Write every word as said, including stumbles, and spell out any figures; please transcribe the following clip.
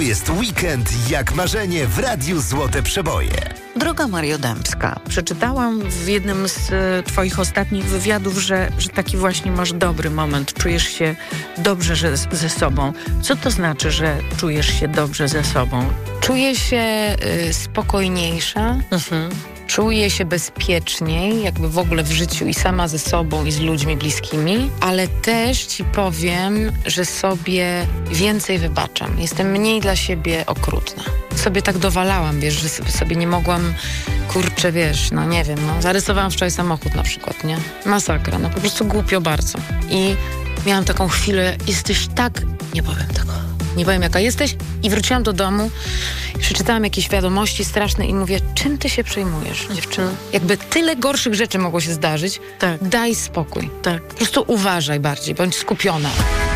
jest weekend jak marzenie w Radiu Złote Przeboje. Droga Mario Dębska, przeczytałam w jednym z e, twoich ostatnich wywiadów, że, że taki właśnie masz dobry moment, czujesz się dobrze że, ze sobą. Co to znaczy, że czujesz się dobrze ze sobą? Czuję się y, spokojniejsza, Mhm. czuję się bezpieczniej, jakby w ogóle w życiu i sama ze sobą i z ludźmi bliskimi, ale też ci powiem, że sobie więcej wybaczam. Jestem mniej dla siebie okrutna. Sobie tak dowalałam, wiesz, że sobie nie mogłam, kurczę, wiesz, no nie wiem, no zarysowałam wczoraj samochód na przykład, nie? Masakra, no po prostu głupio bardzo. I miałam taką chwilę, jesteś tak, nie powiem tego, nie powiem jaka jesteś, i wróciłam do domu i przeczytałam jakieś wiadomości straszne i mówię, czym ty się przejmujesz, dziewczyno? Jakby tyle gorszych rzeczy mogło się zdarzyć, Tak. daj spokój. Tak. Po prostu uważaj bardziej, bądź skupiona.